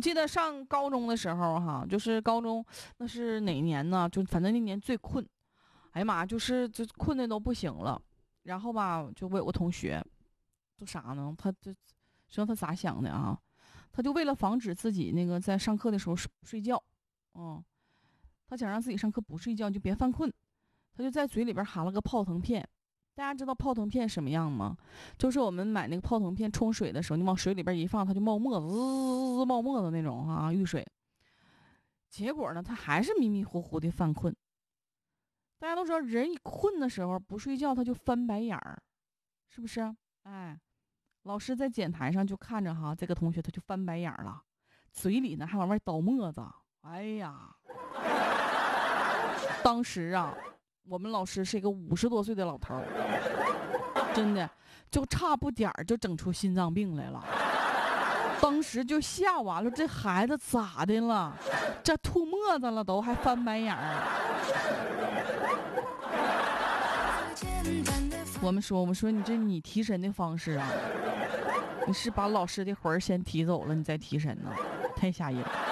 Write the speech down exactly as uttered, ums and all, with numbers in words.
记得上高中的时候哈，就是高中那是哪年呢？就反正那年最困，哎呀妈，就是就困的都不行了。然后吧，就我有个同学，都啥呢？他就知道他咋想的啊？他就为了防止自己那个在上课的时候睡睡觉，嗯，他想让自己上课不睡觉就别犯困，他就在嘴里边含了个泡腾片。大家知道泡腾片什么样吗？就是我们买那个泡腾片冲水的时候，你往水里边一放，它就冒沫子，滋滋冒沫子那种哈、啊，遇水。结果呢，他还是迷迷糊糊的犯困。大家都知道，人一困的时候不睡觉，他就翻白眼儿，是不是？哎，老师在讲台上就看着哈，这个同学他就翻白眼儿了，嘴里呢还往外倒沫子。哎呀，当时啊，我们老师是一个五十多岁的老头儿，真的就差不点儿就整出心脏病来了。当时就吓完了，这孩子咋的了？这吐沫子了都还翻白眼儿。我们说，我们说你这你提神的方式啊，你是把老师的魂儿先提走了，你再提神呢，太吓人了。